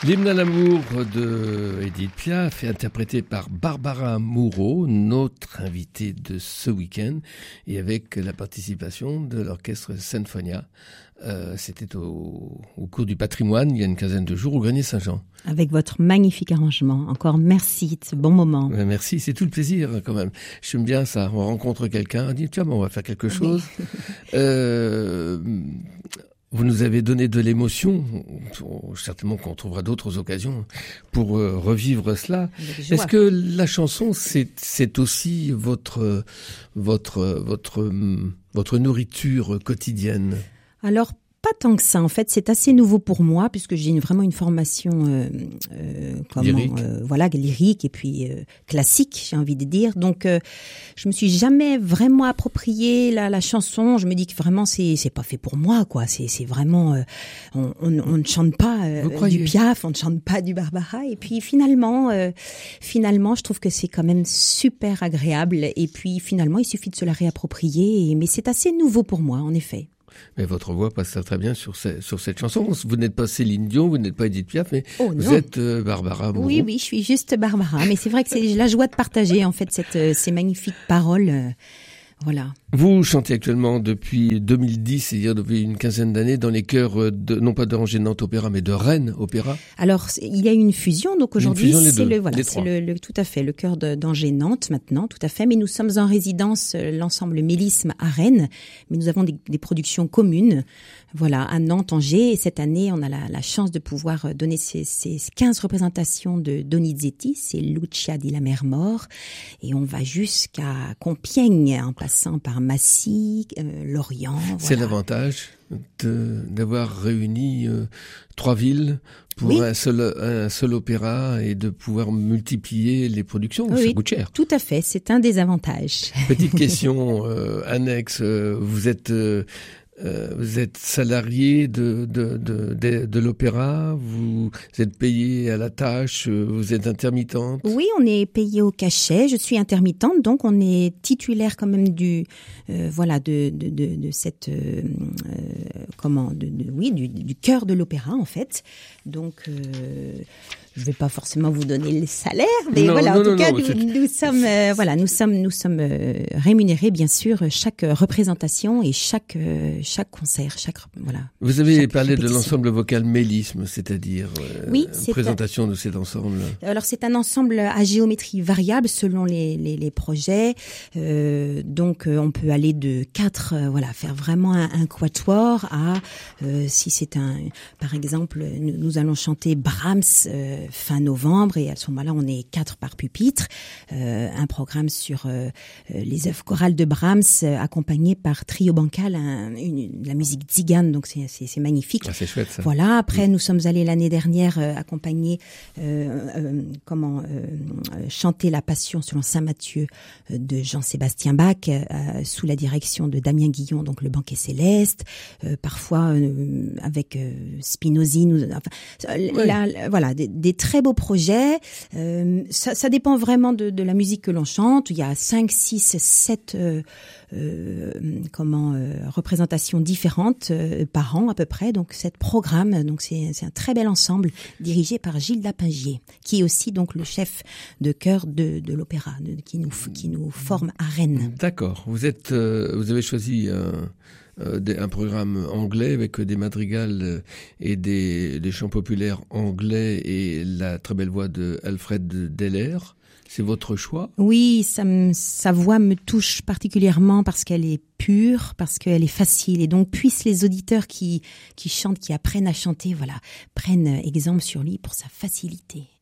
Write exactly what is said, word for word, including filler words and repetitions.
L'hymne à l'amour de Édith Piaf est interprété par Barbara Moureau, notre invitée de ce week-end, et avec la participation de l'orchestre Sinfonia. Euh, c'était au, au cours du patrimoine, il y a une quinzaine de jours, au Grenier Saint-Jean. Avec votre magnifique arrangement. Encore merci de ce bon moment. Ouais, merci, c'est tout le plaisir quand même. J'aime bien ça, on rencontre quelqu'un, on dit tiens, bon, on va faire quelque chose. Oui. euh, Vous nous avez donné de l'émotion, certainement qu'on trouvera d'autres occasions pour euh, revivre cela. Est-ce que la chanson, c'est, c'est aussi votre, votre, votre, votre nourriture quotidienne ? Alors, pas tant que ça. En fait, c'est assez nouveau pour moi puisque j'ai une, vraiment une formation euh, euh, comment, lyrique. Euh, voilà, lyrique et puis euh, classique, j'ai envie de dire. Donc, euh, je me suis jamais vraiment approprié la, la chanson. Je me dis que vraiment, c'est c'est pas fait pour moi, quoi. C'est c'est vraiment, euh, on, on, on ne chante pas euh, du Piaf, on ne chante pas du Barbara. Et puis finalement, euh, finalement, je trouve que c'est quand même super agréable. Et puis finalement, il suffit de se la réapproprier. Et, mais c'est assez nouveau pour moi, en effet. Mais votre voix passe très bien sur, ce, sur cette chanson. Vous n'êtes pas Céline Dion, vous n'êtes pas Édith Piaf, mais oh, vous êtes euh, Barbara Moureau. Oui, oui, je suis juste Barbara. Mais c'est vrai que c'est la joie de partager en fait cette, euh, ces magnifiques paroles. Euh, voilà. Vous chantez actuellement depuis deux mille dix, c'est-à-dire depuis une quinzaine d'années, dans les chœurs de, non pas d'Angers Nantes Opéra, mais de Rennes Opéra. Alors, il y a eu une fusion, donc aujourd'hui, fusion, c'est le, voilà, c'est le, le, tout à fait, le chœur de, d'Angers Nantes maintenant, tout à fait. Mais nous sommes en résidence, l'ensemble Mélisme à Rennes, mais nous avons des, des productions communes, voilà, à Nantes, Angers. Et cette année, on a la, la chance de pouvoir donner ces, ces quinze représentations de Donizetti, c'est Lucia di la Mer Mort, et on va jusqu'à Compiègne, en passant par Massy, euh, Lorient. Voilà. C'est l'avantage de, d'avoir réuni euh, trois villes pour oui. un seul un seul opéra et de pouvoir multiplier les productions. Oui, ça coûte cher. Tout à fait, c'est un des avantages. Petite question euh, annexe. Euh, vous êtes euh, Euh, vous êtes salarié de de de de, de l'opéra, vous êtes payé à la tâche, vous êtes intermittente. Oui, on est payé au cachet. Je suis intermittente, donc on est titulaire quand même du euh, voilà de de de, de cette euh, euh, comment de, de oui du du cœur de l'opéra en fait. Donc euh, je vais pas forcément vous donner le salaire, mais non, voilà, non, en tout non, cas, non, nous, nous sommes, euh, voilà, nous sommes, nous sommes euh, rémunérés, bien sûr, chaque représentation et chaque, euh, chaque concert, chaque, voilà. Vous avez chaque parlé répétition. de l'ensemble vocal Mélisme, c'est-à-dire euh, oui, c'est présentation un... de cet ensemble. Alors, c'est un ensemble à géométrie variable selon les, les, les projets. Euh, donc, euh, on peut aller de quatre, euh, voilà, faire vraiment un, un quatuor à, euh, si c'est un, par exemple, nous, nous allons chanter Brahms euh, fin novembre. Et à ce moment-là, on est quatre par pupitre. Euh, un programme sur euh, les œuvres chorales de Brahms, euh, accompagné par Trio Bancal, un, une, une, la musique tzigane, donc c'est, c'est, c'est magnifique. Ah, c'est chouette ça. Voilà. Après, oui. Nous sommes allés l'année dernière euh, accompagner, euh, euh, comment euh, chanter la Passion selon saint Matthieu euh, de Jean-Sébastien Bach, euh, sous la direction de Damien Guillon, donc le Banquet Céleste. Euh, parfois euh, avec euh, Spinozzi, nous, enfin, oui. la, voilà, des, des très beaux projets. Euh, ça, ça dépend vraiment de, de la musique que l'on chante. Il y a cinq, six, sept euh, euh, comment euh, représentations différentes euh, par an à peu près. Donc sept programmes. Donc c'est, c'est un très bel ensemble dirigé par Gilles Lapingier, qui est aussi donc le chef de chœur de, de l'opéra, de, qui nous qui nous forme à Rennes. D'accord. Vous êtes, euh, vous avez choisi un. Euh, un programme anglais avec des madrigals et des, des chants populaires anglais et la très belle voix de Alfred Deller. C'est votre choix ? Oui, ça me, sa voix me touche particulièrement parce qu'elle est pure, parce qu'elle est facile. Et donc, puissent les auditeurs qui, qui chantent, qui apprennent à chanter, voilà, prennent exemple sur lui pour sa facilité.